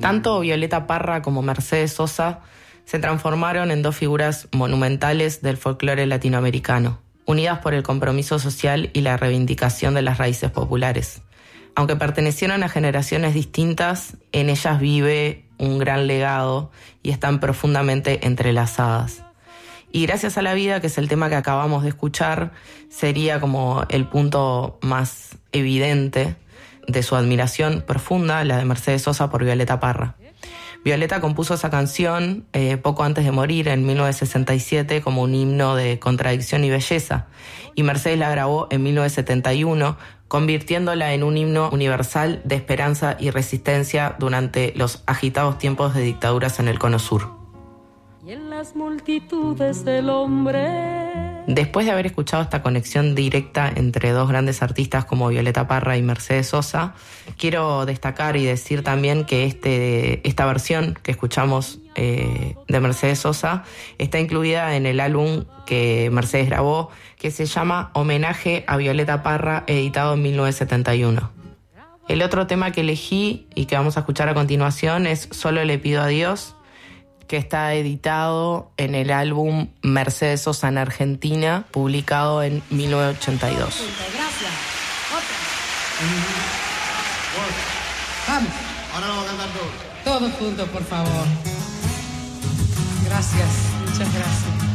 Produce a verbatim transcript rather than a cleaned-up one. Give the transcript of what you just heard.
Tanto Violeta Parra como Mercedes Sosa se transformaron en dos figuras monumentales del folclore latinoamericano, unidas por el compromiso social y la reivindicación de las raíces populares. Aunque pertenecieron a generaciones distintas, en ellas vive un gran legado y están profundamente entrelazadas. Y Gracias a la vida, que es el tema que acabamos de escuchar, sería como el punto más evidente de su admiración profunda, la de Mercedes Sosa por Violeta Parra. Violeta compuso esa canción eh, poco antes de morir, en mil novecientos sesenta y siete, como un himno de contradicción y belleza, y Mercedes la grabó en mil novecientos setenta y uno, convirtiéndola en un himno universal de esperanza y resistencia durante los agitados tiempos de dictaduras en el Cono Sur. Y en las multitudes del hombre. Después de haber escuchado esta conexión directa entre dos grandes artistas como Violeta Parra y Mercedes Sosa, quiero destacar y decir también que este, esta versión que escuchamos eh, de Mercedes Sosa está incluida en el álbum que Mercedes grabó, que se llama Homenaje a Violeta Parra, editado en mil novecientos setenta y uno. El otro tema que elegí y que vamos a escuchar a continuación es Solo le pido a Dios, que está editado en el álbum Mercedes Sosa en Argentina, publicado en mil novecientos ochenta y dos. Gracias. Vamos. Ahora lo vamos a cantar todos. Todos juntos, por favor. Gracias. Muchas gracias.